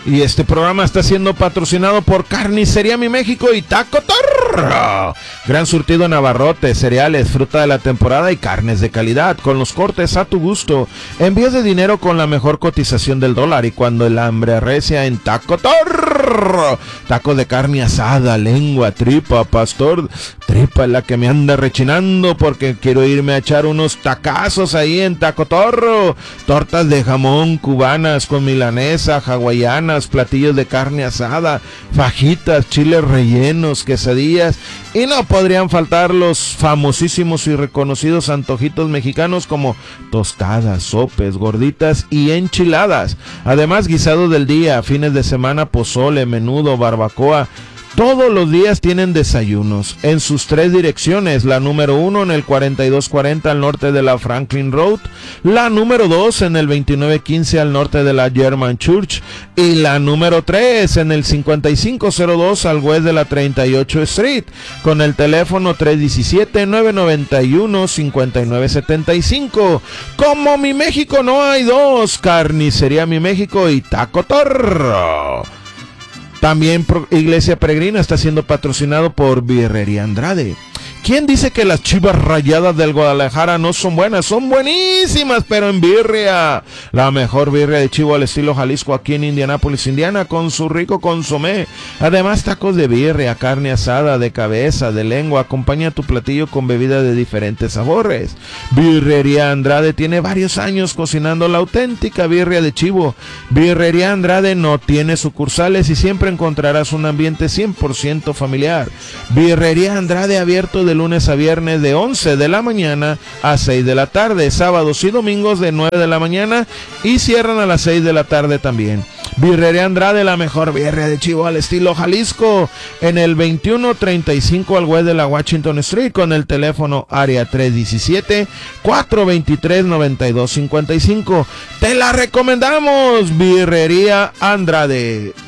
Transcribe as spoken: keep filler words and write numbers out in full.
Y este programa está siendo patrocinado por Carnicería Mi México y Taco Torro. Gran surtido en abarrotes, cereales, fruta de la temporada y carnes de calidad, con los cortes a tu gusto. Envíos de dinero con la mejor cotización del dólar, y cuando el hambre arrecia en Taco Torro. Tacos de carne asada, lengua, tripa, pastor. Tripa es la que me anda rechinando porque quiero irme a echar unos tacazos ahí en Taco Torro. Tortas de jamón cubanas con milanesa, hawaianas, platillos de carne asada, fajitas, chiles rellenos, quesadillas, y no podrían faltar los famosísimos y reconocidos antojitos mexicanos como tostadas, sopes, gorditas y enchiladas. Además, guisados del día, fines de semana, pozole, menudo, barbacoa. Todos los días tienen desayunos en sus tres direcciones: la número uno en el cuarenta y dos cuarenta al norte de la Franklin Road, la número dos en el veintinueve quince al norte de la German Church y la número tres en el cincuenta y cinco cero dos al west de la treinta y ocho Street, con el teléfono tres uno siete, nueve nueve uno, cinco nueve siete cinco. Como Mi México no hay dos, Carnicería Mi México y Taco Torro. También Iglesia Peregrina está siendo patrocinado por Birrería Andrade. ¿Quién dice que las Chivas Rayadas del Guadalajara no son buenas? Son buenísimas, pero en birria. La mejor birria de chivo al estilo Jalisco aquí en Indianápolis, Indiana, con su rico consomé. Además, tacos de birria, carne asada, de cabeza, de lengua. Acompaña tu platillo con bebida de diferentes sabores. Birrería Andrade tiene varios años cocinando la auténtica birria de chivo. Birrería Andrade no tiene sucursales y siempre encontrarás un ambiente cien por ciento familiar. Birrería Andrade, abierto de lunes a viernes de once de la mañana a seis de la tarde, sábados y domingos de nueve de la mañana, y cierran a las seis de la tarde también. Birrería Andrade, la mejor birria de chivo al estilo Jalisco, en el veintiuno treinta y cinco al west de la Washington Street, con el teléfono área tres uno siete, cuatro dos tres, nueve dos cinco cinco. Te la recomendamos, Birrería Andrade.